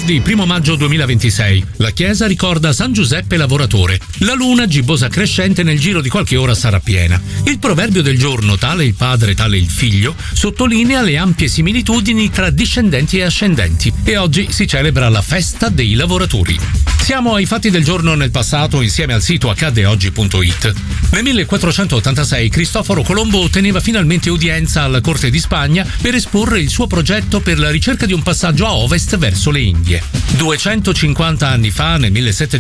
Venerdì 1 maggio 2026. La chiesa ricorda San Giuseppe lavoratore. La luna, gibbosa crescente, nel giro di qualche ora sarà piena. Il proverbio del giorno, tale il padre, tale il figlio, sottolinea le ampie similitudini tra discendenti e ascendenti. E oggi si celebra la festa dei lavoratori. Siamo ai fatti del giorno nel passato insieme al sito accadeoggi.it. Nel 1486 Cristoforo Colombo otteneva finalmente udienza alla corte di Spagna per esporre il suo progetto per la ricerca di un passaggio a ovest verso le Indie. 250 anni fa, nel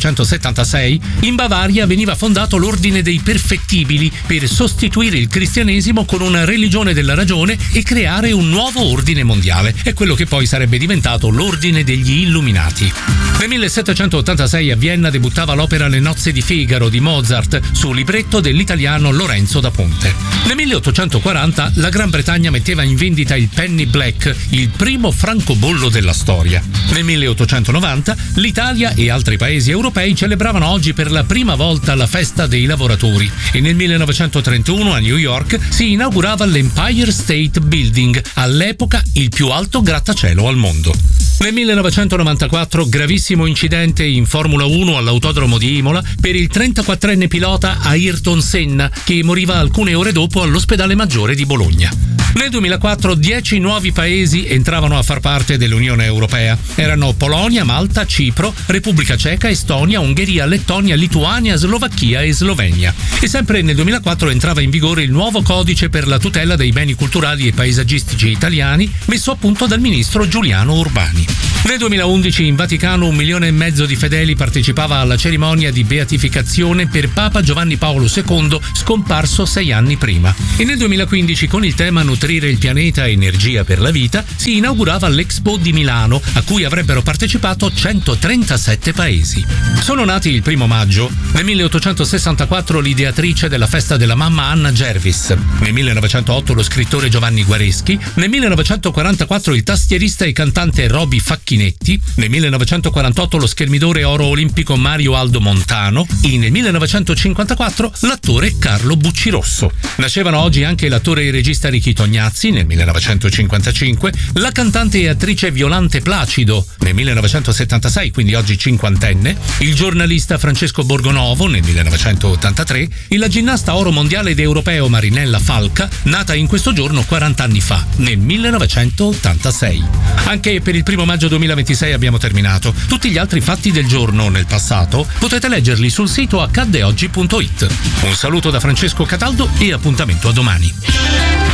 1776, in Bavaria veniva fondato l'Ordine dei Perfettibili per sostituire il cristianesimo con una religione della ragione e creare un nuovo ordine mondiale. È quello che poi sarebbe diventato l'Ordine degli Illuminati. Nel 1786 a Vienna debuttava l'opera Le nozze di Figaro di Mozart su libretto dell'italiano Lorenzo da Ponte. Nel 1840 la Gran Bretagna metteva in vendita il penny black, il primo francobollo della storia. Nel 1890 l'Italia e altri paesi europei celebravano oggi per la prima volta la festa dei lavoratori e nel 1931 a New York si inaugurava l'Empire State Building, all'epoca il più alto grattacielo al mondo. Nel 1994 gravissimo incidente in Formula 1 all'autodromo di Imola per il 34enne pilota Ayrton Senna che moriva alcune ore dopo all'ospedale maggiore di Bologna. Nel 2004 10 nuovi paesi entravano a far parte dell'Unione Europea. Erano Polonia, Malta, Cipro, Repubblica Ceca, Estonia, Ungheria, Lettonia, Lituania, Slovacchia e Slovenia. E sempre nel 2004 entrava in vigore il nuovo codice per la tutela dei beni culturali e paesaggistici italiani messo a punto dal ministro Giuliano Urbani. Nel 2011 in Vaticano 1,5 milioni di fedeli partecipava alla cerimonia di beatificazione per Papa Giovanni Paolo II, scomparso 6 anni prima. E nel 2015 con il tema Nutrire il pianeta, energia per la vita, si inaugurava l'Expo di Milano, a cui avrebbero partecipato 137 paesi. Sono nati il 1 maggio. Nel 1864 l'ideatrice della festa della mamma Anna Jervis. Nel 1908 lo scrittore Giovanni Guareschi. Nel 1944 il tastierista e cantante Roby Facchinetti. Nel 1948 lo schermidore oro olimpico Mario Aldo Montano. E nel 1954 l'attore Carlo Buccirosso. Nascevano oggi anche l'attore e regista Ricky Tognazzi nel 1955, la cantante e attrice Violante Placido nel 1976, quindi oggi cinquantenne, il giornalista Francesco Borgonovo nel 1983 e la ginnasta oro mondiale ed europeo Marinella Falca, nata in questo giorno 40 anni fa, nel 1986. Anche per il 1 maggio 2026 abbiamo terminato. Tutti gli altri fatti del giorno nel passato potete leggerli sul sito accadeoggi.it. Un saluto da Francesco Cataldo e appuntamento a domani.